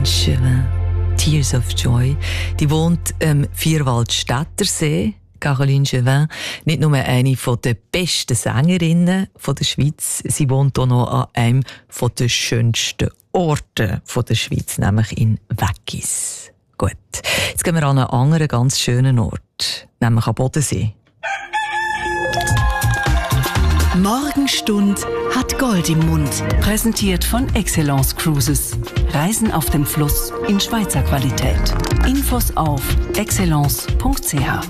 Jevin, Tears of Joy. Die wohnt am Vierwaldstättersee. Caroline Jevin, nicht nur eine der besten Sängerinnen der Schweiz, sie wohnt auch noch an einem der schönsten Orte der Schweiz, nämlich in Weggis. Gut, jetzt gehen wir an einen anderen ganz schönen Ort, nämlich am Bodensee. Morgenstund hat Gold im Mund. Präsentiert von Excellence Cruises. Reisen auf dem Fluss in Schweizer Qualität. Infos auf excellence.ch.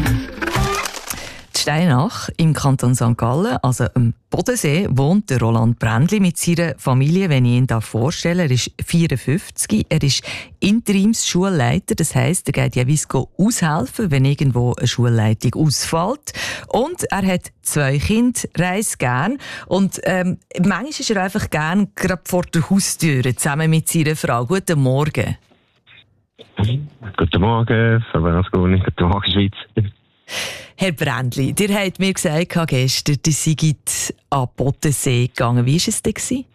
Steinach im Kanton St. Gallen, also am Bodensee, wohnt der Roland Brändli mit seiner Familie. Wenn ich ihn vorstelle, er ist 54, er ist Interimsschulleiter, das heisst, er geht jeweils aushelfen, wenn irgendwo eine Schulleitung ausfällt. Und er hat 2 Kinder, reist gern und manchmal ist er einfach gern gerade vor der Haustür zusammen mit seiner Frau. Guten Morgen. Guten Morgen, Guten Morgen, Schweiz. Herr Brändli, ihr habt mir gesagt gestern, ihr seid an den Bodensee gegangen. Wie war es denn?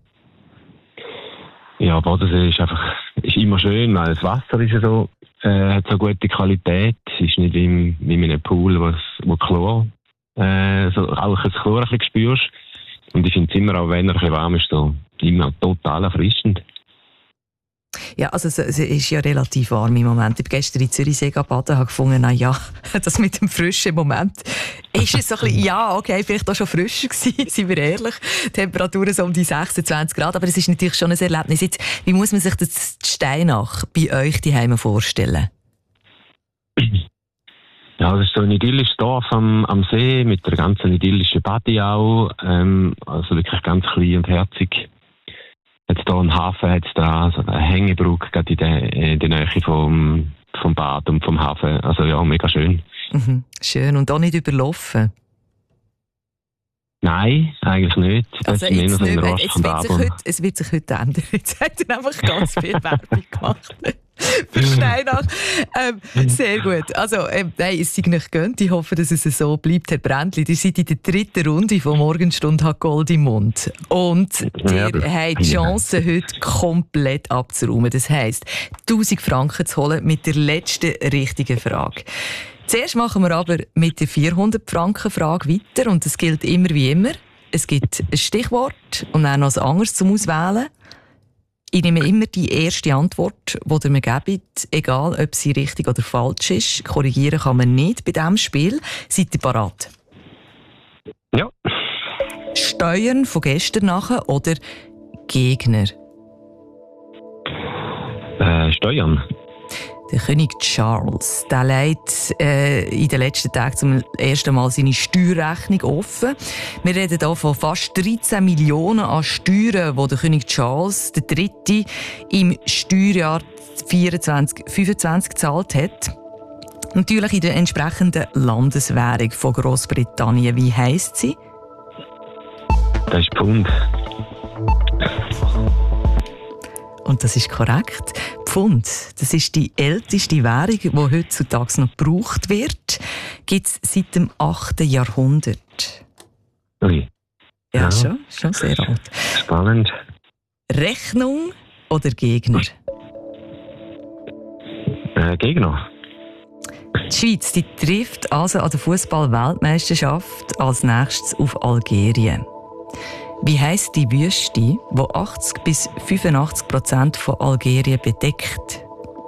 Ja, Bodensee ist immer schön, weil das Wasser ist ja so, hat so gute Qualität. Es ist nicht wie in einem Pool, wo Chlor, so rauchiges Chlor ein bisschen spürst. Und ich finde es immer, auch wenn er ein bisschen warm ist, so immer total erfrischend. Ja, also es ist ja relativ warm im Moment. Ich bin gestern in Zürichsee baden, habe gefunden, ja, das mit dem frischen Moment ist es so ein bisschen, ja, okay, vielleicht auch schon frischer gewesen, seien wir ehrlich. Temperaturen so um die 26 Grad, aber es ist natürlich schon ein Erlebnis. Jetzt, wie muss man sich das Steinach bei euch daheim vorstellen? Ja, das ist so ein idyllisches Dorf am See mit der ganzen idyllischen Badi auch. Also wirklich ganz klein und herzig. Jetzt hier einen Hafen, hat es da so eine Hängebrücke gerade in der Nähe vom Bad und vom Hafen. Also ja, mega schön. Mhm, schön. Und auch nicht überlaufen? Nein, eigentlich nicht. Also es wird sich heute ändern. Jetzt hat er einfach ganz viel Werbung gemacht. Für Steinach. Sehr gut. Also, nein, es sei nicht gönnt. Ich hoffe, dass es so bleibt, Herr Brändli. Ihr seid in der 3. Runde von Morgenstund hat Gold im Mund. Und ihr habt die Chance, heute komplett abzuräumen. Das heisst, 1000 Franken zu holen mit der letzten richtigen Frage. Zuerst machen wir aber mit der 400-Franken-Frage weiter. Und das gilt immer wie immer. Es gibt ein Stichwort und dann noch ein anderes zum Auswählen. Ich nehme immer die erste Antwort, die ihr mir gebt, egal ob sie richtig oder falsch ist. Korrigieren kann man nicht bei diesem Spiel. Seid ihr bereit? Ja. Steuern von gestern nachher oder Gegner? Steuern. Der König Charles, der legt in den letzten Tagen zum ersten Mal seine Steuerrechnung offen. Wir reden hier von fast 13 Millionen an Steuern, die der König Charles III. Im Steuerjahr 24/25 gezahlt hat. Natürlich in der entsprechenden Landeswährung von Grossbritannien. Wie heisst sie? Das ist Pfund. Und das ist korrekt. Pfund, das ist die älteste Währung, die heutzutage noch gebraucht wird. Gibt es seit dem 8. Jahrhundert. Ui. Ja, schon sehr alt. Spannend. Rechnung oder Gegner? Gegner. Die Schweiz die trifft also an der Fußball-Weltmeisterschaft als nächstes auf Algerien. Wie heisst die Wüste, die 80-85% von Algerien bedeckt?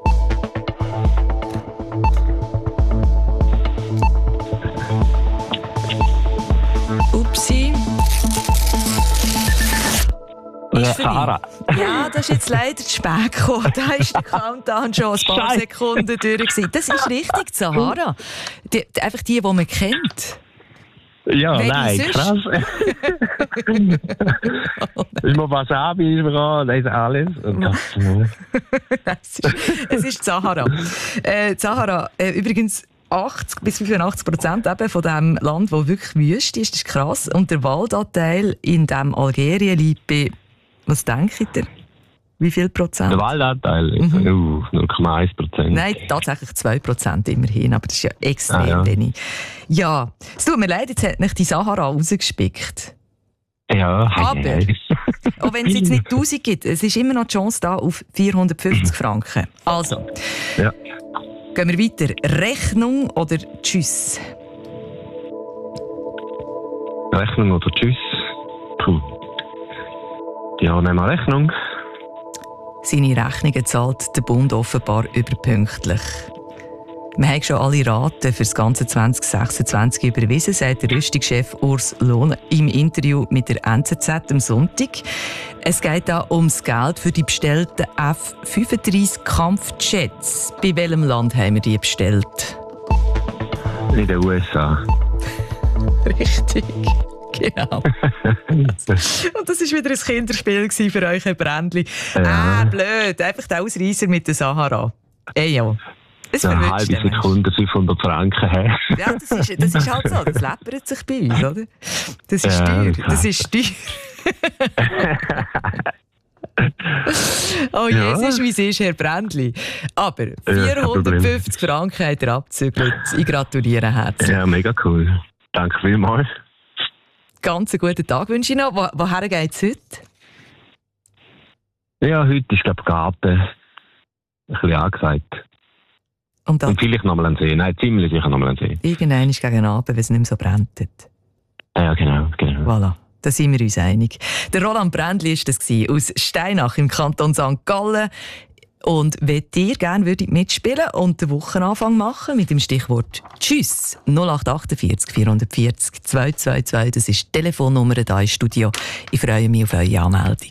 Upsi. Sahara. Ja, das ist jetzt leider zu spät gekommen. Da ist der Countdown schon ein paar Sekunden durch gewesen. Das ist richtig, die Sahara. Einfach die man kennt. Ja, nein, krass. Ist mir Wasabi, das ist alles. Es ist die Sahara. Die Sahara, übrigens 80-85% eben von dem Land, das wirklich wüst ist, das ist krass. Und der Waldanteil in dem Algerien liegt bei, was denkt ihr? Wie viel Prozent? Der Waldanteil ist 0,1%. Nein, tatsächlich 2% immerhin, aber das ist ja extrem wenig. Ja, es tut mir leid, jetzt hat nicht die Sahara rausgespickt. Ja, aber auch wenn es jetzt nicht 1000 gibt, es ist immer noch die Chance da auf 450 Franken. Also, ja. Gehen wir weiter. Rechnung oder Tschüss? Rechnung oder Tschüss? Puh. Ja, nehmen wir Rechnung. Seine Rechnungen zahlt der Bund offenbar überpünktlich. Wir haben schon alle Raten für das ganze 2026 überwiesen, sagt der Rüstungschef Urs Lohn im Interview mit der NZZ am Sonntag. Es geht da ums Geld für die bestellten F-35 Kampfjets. Bei welchem Land haben wir die bestellt? In den USA. Richtig. Genau. Und das war wieder ein Kinderspiel für euch, Herr Brändli. Ja. Blöd. Einfach der Ausreißer mit der Sahara. Ja. Das eine halbe Sekunde 500 Franken her. Ja, das ist halt so. Das läppert sich bei uns, oder? Das ist teuer. Das ist teuer. Oh ja. Jesus, wie es ist, Herr Brändli. Aber 450 Franken hat er abgezügelt. Ich gratuliere herzlich. Ja, mega cool. Danke vielmals. Ganz einen guten Tag wünsche ich noch. Woher geht es heute? Ja, heute ist, glaube ich, Garten ein bisschen angesagt. Und vielleicht nochmal an den See. Nein, ziemlich sicher nochmal an den See. Irgendwann ist gegen Abend, wenn es nicht mehr so brennt. Ja, genau. Voilà, da sind wir uns einig. Der Roland Brändli war das aus Steinach im Kanton St. Gallen. Und wenn ihr gerne mitspielen und den Wochenanfang machen mit dem Stichwort Tschüss 0848 440 222, das ist die Telefonnummer hier im Studio. Ich freue mich auf eure Anmeldung.